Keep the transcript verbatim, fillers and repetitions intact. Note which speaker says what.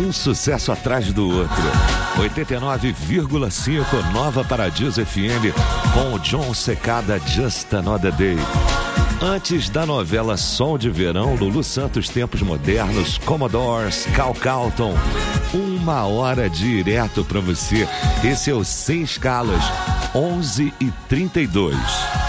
Speaker 1: Um sucesso atrás do outro. oitenta e nove vírgula cinco Nova Paradiso F M com o John Secada, Just Another Day. Antes da novela Sol de Verão, Lulu Santos, Tempos Modernos, Commodores, Cal Calton. Uma hora direto pra você. Esse é o Sem Escalas, onze e trinta e dois.